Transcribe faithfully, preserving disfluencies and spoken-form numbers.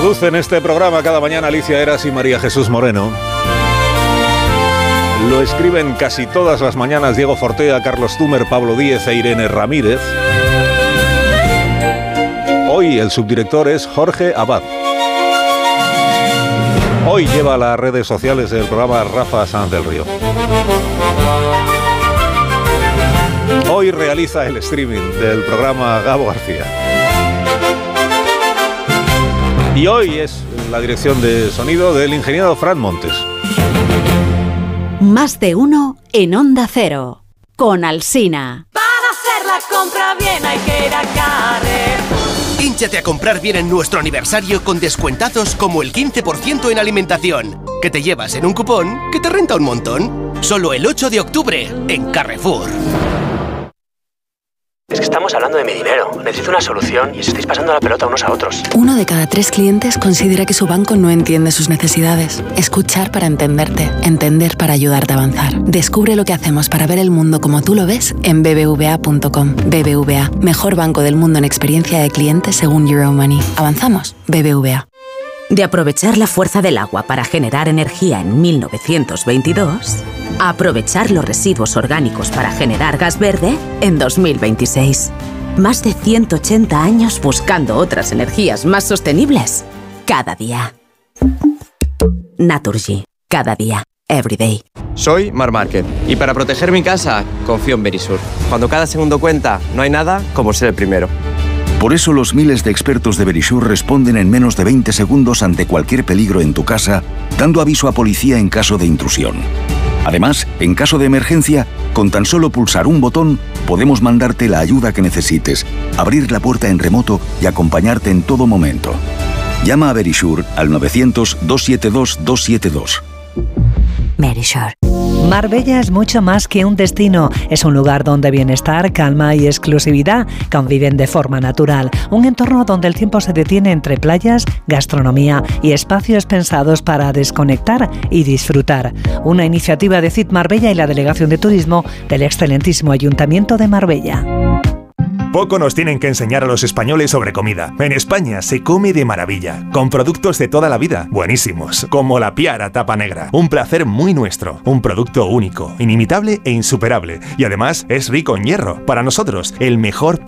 Producen este programa cada mañana Alicia Eras y María Jesús Moreno. Lo escriben casi todas las mañanas Diego Fortea, Carlos Zumer, Pablo Díez e Irene Ramírez. Hoy el subdirector es Jorge Abad. Hoy lleva las redes sociales del programa Rafa Sanz del Río. Hoy realiza el streaming del programa Gabo García. Y hoy es la dirección de sonido del ingeniero Fran Montes. Más de uno en Onda Cero, con Alsina. Para hacer la compra bien hay que ir a Carrefour. Hínchate a comprar bien en nuestro aniversario con descuentazos como el quince por ciento en alimentación, que te llevas en un cupón que te renta un montón. Solo el ocho de octubre en Carrefour. Es que estamos hablando de mi dinero. Necesito una solución y os estáis pasando la pelota unos a otros. Uno de cada tres clientes considera que su banco no entiende sus necesidades. Escuchar para entenderte. Entender para ayudarte a avanzar. Descubre lo que hacemos para ver el mundo como tú lo ves en b b v a punto com. B B V A, mejor banco del mundo en experiencia de cliente según Euromoney. ¿Avanzamos? B B V A. De aprovechar la fuerza del agua para generar energía en mil novecientos veintidós, a aprovechar los residuos orgánicos para generar gas verde en dos mil veintiséis. Más de ciento ochenta años buscando otras energías más sostenibles cada día. Naturgy. Cada día. Every day. Soy Mar Márquez y para proteger mi casa confío en Verisur. Cuando cada segundo cuenta, no hay nada como ser el primero. Por eso los miles de expertos de Verisur responden en menos de veinte segundos ante cualquier peligro en tu casa, dando aviso a policía en caso de intrusión. Además, en caso de emergencia, con tan solo pulsar un botón, podemos mandarte la ayuda que necesites, abrir la puerta en remoto y acompañarte en todo momento. Llama a Verisur al novecientos, doscientos setenta y dos, doscientos setenta y dos. Verisur. Marbella es mucho más que un destino. Es un lugar donde bienestar, calma y exclusividad conviven de forma natural. Un entorno donde el tiempo se detiene entre playas, gastronomía y espacios pensados para desconectar y disfrutar. Una iniciativa de C I T Marbella y la Delegación de Turismo del excelentísimo Ayuntamiento de Marbella. Poco nos tienen que enseñar a los españoles sobre comida. En España se come de maravilla, con productos de toda la vida, buenísimos, como la Piara Tapa Negra. Un placer muy nuestro, un producto único, inimitable e insuperable. Y además es rico en hierro. Para nosotros, el mejor